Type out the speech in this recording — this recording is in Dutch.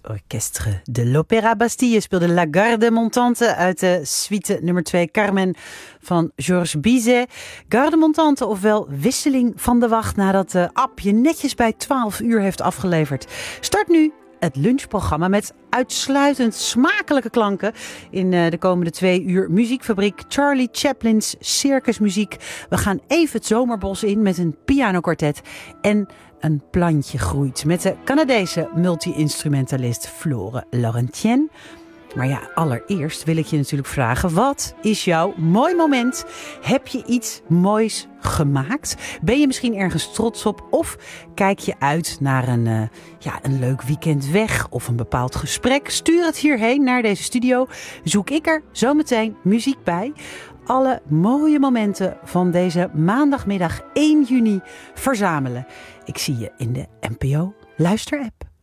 Orchestre de l'Opéra Bastille speelde La Garde Montante uit de suite nummer 2 Carmen van Georges Bizet. Garde Montante, ofwel wisseling van de wacht nadat de app je netjes bij 12 uur heeft afgeleverd. Start nu het lunchprogramma met uitsluitend smakelijke klanken. In de komende 2 uur muziekfabriek Charlie Chaplin's circusmuziek. We gaan even het zomerbos in met een pianokwartet en een plantje groeit met de Canadese multi-instrumentalist Flore Laurentienne. Maar ja, allereerst wil ik je natuurlijk vragen, wat is jouw mooi moment? Heb je iets moois gemaakt? Ben je misschien ergens trots op? Of kijk je uit naar een leuk weekend weg of een bepaald gesprek? Stuur het hierheen naar deze studio. Zoek ik er zometeen muziek bij. Alle mooie momenten van deze maandagmiddag 1 juni verzamelen. Ik zie je in de NPO Luisterapp.